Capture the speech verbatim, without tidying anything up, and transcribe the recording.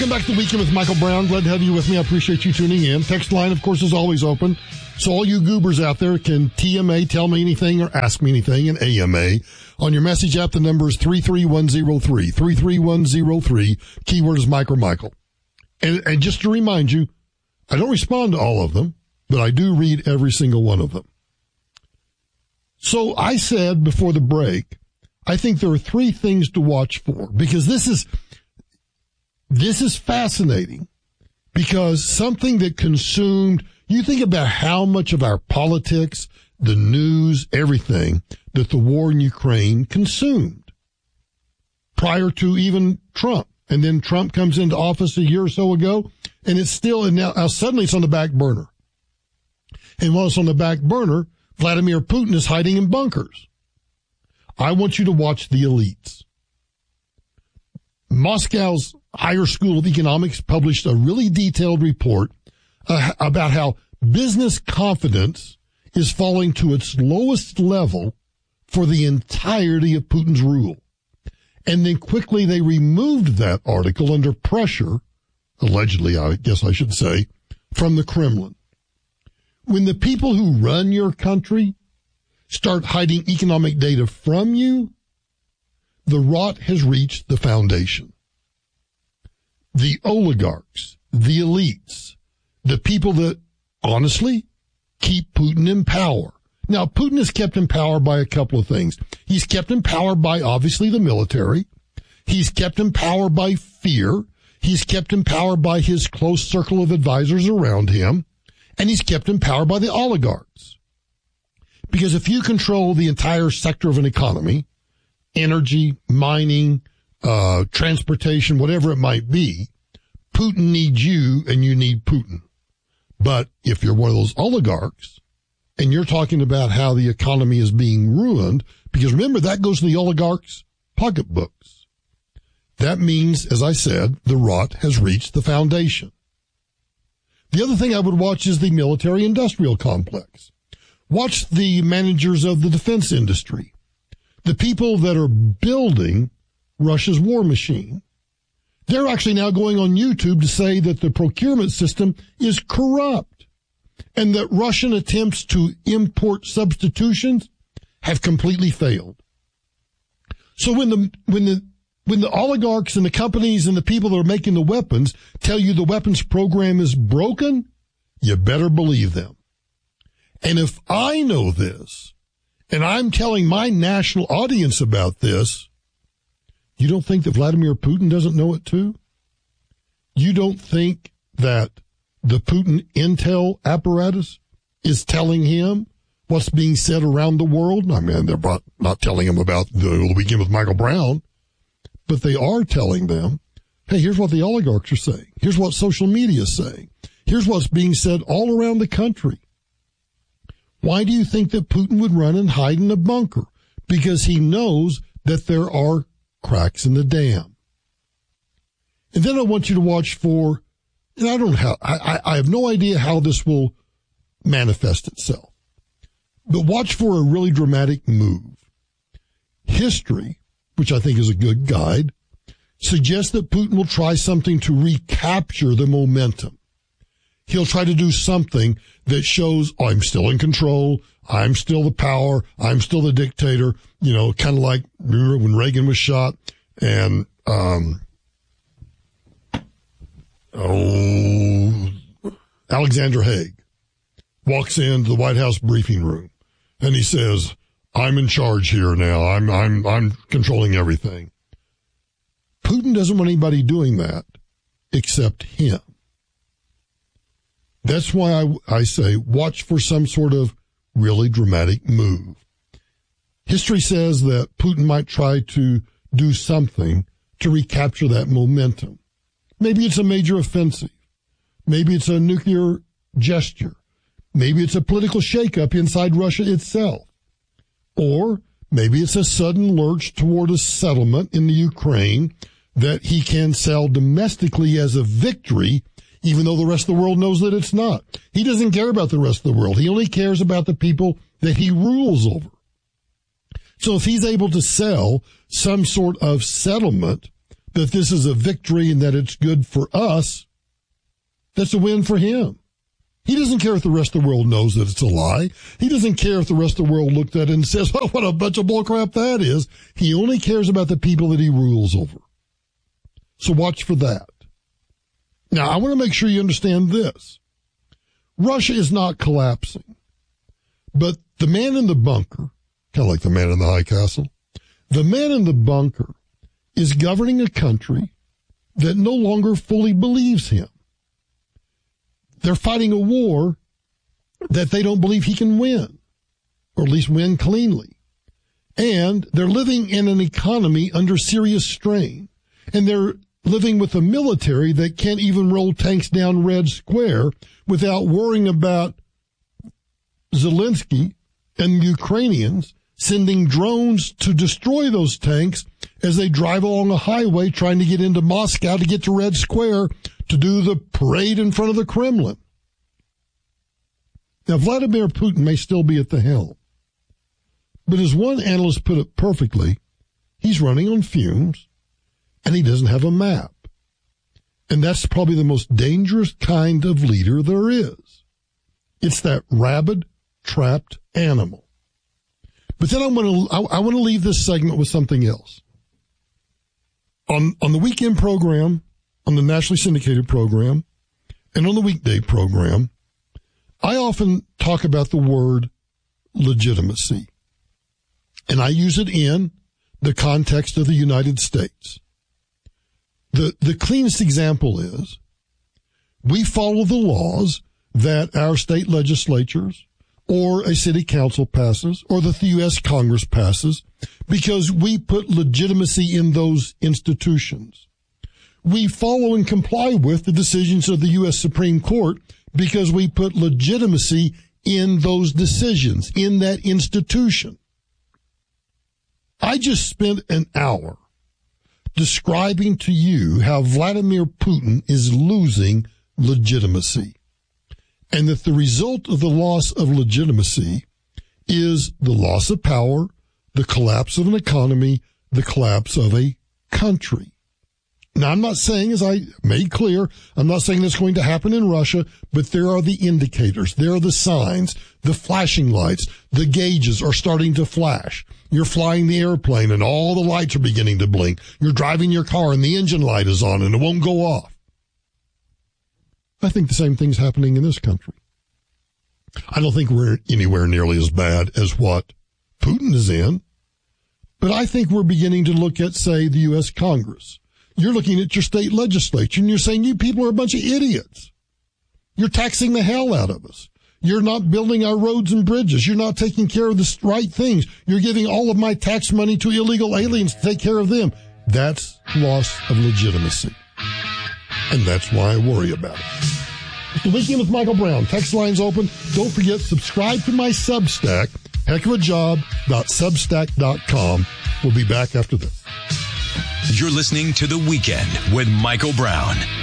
Welcome back to the Weekend with Michael Brown. Glad to have you with me. I appreciate you tuning in. Text line, of course, is always open. So all you goobers out there can T M A, tell me anything, or ask me anything, and A M A. On your message app, the number is three three one zero three. three three one zero three. Keyword is Mike or Michael. And, and just to remind you, I don't respond to all of them, but I do read every single one of them. So I said before the break, I think there are three things to watch for, because this is... This is fascinating, because something that consumed, you think about how much of our politics, the news, everything that the war in Ukraine consumed prior to even Trump. And then Trump comes into office a year or so ago, and it's still, and now, now suddenly it's on the back burner. And while it's on the back burner, Vladimir Putin is hiding in bunkers. I want you to watch the elites. Moscow's Higher School of Economics published a really detailed report uh, about how business confidence is falling to its lowest level for the entirety of Putin's rule. And then quickly they removed that article under pressure, allegedly, I guess I should say, from the Kremlin. When the people who run your country start hiding economic data from you, the rot has reached the foundation. The oligarchs, the elites, the people that, honestly, keep Putin in power. Now, Putin is kept in power by a couple of things. He's kept in power by, obviously, the military. He's kept in power by fear. He's kept in power by his close circle of advisors around him. And he's kept in power by the oligarchs. Because if you control the entire sector of an economy, energy, mining, uh, transportation, whatever it might be, Putin needs you and you need Putin. But if you're one of those oligarchs and you're talking about how the economy is being ruined, because remember, that goes to the oligarchs' pocketbooks. That means, as I said, the rot has reached the foundation. The other thing I would watch is the military-industrial complex. Watch the managers of the defense industry, the people that are building Russia's war machine. They're actually now going on YouTube to say that the procurement system is corrupt and that Russian attempts to import substitutions have completely failed. So when the, when the, when the oligarchs and the companies and the people that are making the weapons tell you the weapons program is broken, you better believe them. And if I know this, and I'm telling my national audience about this, you don't think that Vladimir Putin doesn't know it too? You don't think that the Putin intel apparatus is telling him what's being said around the world? I mean, they're not telling him about the Weekend with Michael Brown, but they are telling them, hey, here's what the oligarchs are saying. Here's what social media is saying. Here's what's being said all around the country. Why do you think that Putin would run and hide in a bunker? Because he knows that there are cracks in the dam. And then I want you to watch for, and I don't have, I, I have no idea how this will manifest itself, but watch for a really dramatic move. History, which I think is a good guide, suggests that Putin will try something to recapture the momentum. He'll try to do something that shows, oh, I'm still in control. I'm still the power. I'm still the dictator. You know, kind of like, remember when Reagan was shot and, um, oh, Alexander Haig walks into the White House briefing room and he says, I'm in charge here now. I'm, I'm, I'm controlling everything. Putin doesn't want anybody doing that except him. That's why I, I say watch for some sort of really dramatic move. History says that Putin might try to do something to recapture that momentum. Maybe it's a major offensive. Maybe it's a nuclear gesture. Maybe it's a political shakeup inside Russia itself. Or maybe it's a sudden lurch toward a settlement in the Ukraine that he can sell domestically as a victory, even though the rest of the world knows that it's not. He doesn't care about the rest of the world. He only cares about the people that he rules over. So if he's able to sell some sort of settlement that this is a victory and that it's good for us, that's a win for him. He doesn't care if the rest of the world knows that it's a lie. He doesn't care if the rest of the world looked at it and says, oh, what a bunch of bullcrap that is. He only cares about the people that he rules over. So watch for that. Now, I want to make sure you understand this. Russia is not collapsing, but the man in the bunker, kind of like the man in the high castle, the man in the bunker is governing a country that no longer fully believes him. They're fighting a war that they don't believe he can win, or at least win cleanly. And they're living in an economy under serious strain. And they're living with a military that can't even roll tanks down Red Square without worrying about Zelensky and Ukrainians sending drones to destroy those tanks as they drive along a highway trying to get into Moscow to get to Red Square to do the parade in front of the Kremlin. Now, Vladimir Putin may still be at the helm, but as one analyst put it perfectly, he's running on fumes and he doesn't have a map. And that's probably the most dangerous kind of leader there is. It's that rabid, trapped animal. But then I want to I, I want to leave this segment with something else. On on the weekend program, on the nationally syndicated program, and on the weekday program, I often talk about the word legitimacy. And I use it in the context of the United States. The the cleanest example is we follow the laws that our state legislatures or a city council passes or the U S Congress passes because we put legitimacy in those institutions. We follow and comply with the decisions of the U S Supreme Court because we put legitimacy in those decisions, in that institution. I just spent an hour describing to you how Vladimir Putin is losing legitimacy, and that the result of the loss of legitimacy is the loss of power, the collapse of an economy, the collapse of a country. Now, I'm not saying, as I made clear, I'm not saying that's going to happen in Russia, but there are the indicators. There are the signs, the flashing lights. The gauges are starting to flash. You're flying the airplane and all the lights are beginning to blink. You're driving your car and the engine light is on and it won't go off. I think the same thing's happening in this country. I don't think we're anywhere nearly as bad as what Putin is in, but I think we're beginning to look at, say, the U S Congress. You're looking at your state legislature and you're saying you people are a bunch of idiots. You're taxing the hell out of us. You're not building our roads and bridges. You're not taking care of the right things. You're giving all of my tax money to illegal aliens to take care of them. That's loss of legitimacy. And that's why I worry about it. It's the Weekend with Michael Brown. Text lines open. Don't forget, subscribe to my Substack, heck of a job dot substack dot com. We'll be back after this. You're listening to The Weekend with Michael Brown.